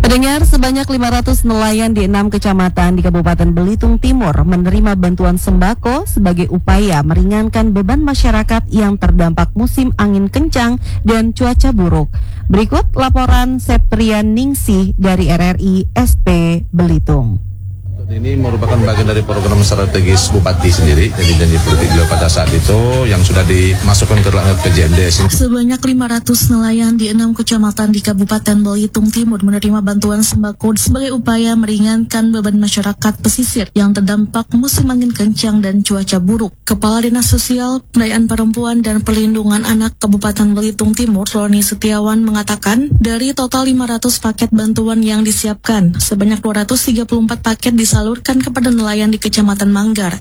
Pendengar, sebanyak 500 nelayan di 6 kecamatan di Kabupaten Belitung Timur menerima bantuan sembako sebagai upaya meringankan beban masyarakat yang terdampak musim angin kencang dan cuaca buruk. Berikut laporan Septrian Ningsih dari RRI SP Belitung. Ini merupakan bagian dari program strategis Bupati sendiri, jadi janji politik beliau pada saat itu yang sudah dimasukkan ke dalam PJMD. Sebanyak 500 nelayan di 6 kecamatan di Kabupaten Belitung Timur menerima bantuan sembako sebagai upaya meringankan beban masyarakat pesisir yang terdampak musim angin kencang dan cuaca buruk. Kepala Dinas Sosial, Pemberdayaan Perempuan dan Perlindungan Anak Kabupaten Belitung Timur, Roni Setiawan, mengatakan dari total 500 paket bantuan yang disiapkan, sebanyak 234 paket disalurkan kepada nelayan di Kecamatan Manggar.